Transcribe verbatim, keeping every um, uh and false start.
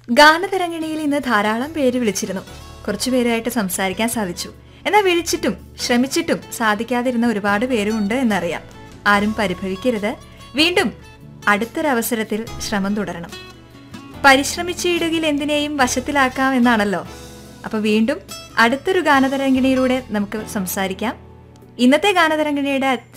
ഗാനതരംഗിണിയിൽ ഇന്ന് ധാരാളം പേര് വിളിച്ചിരുന്നു. കുറച്ചു പേരായിട്ട് സംസാരിക്കാൻ സാധിച്ചു. എന്നാൽ വിളിച്ചിട്ടും ശ്രമിച്ചിട്ടും സാധിക്കാതിരുന്ന ഒരുപാട് പേരുമുണ്ട് എന്നറിയാം. ആരും പരിഭവിക്കരുത്. വീണ്ടും അടുത്തൊരവസരത്തിൽ ശ്രമം തുടരണം. പരിശ്രമിച്ചിടുകിൽ എന്തിനേയും വശത്തിലാക്കാം എന്നാണല്ലോ. അപ്പൊ വീണ്ടും അടുത്തൊരു ഗാനതരംഗിണിയിലൂടെ നമുക്ക് സംസാരിക്കാം. ഇന്നത്തെ ഗാനതരംഗിണിയുടെ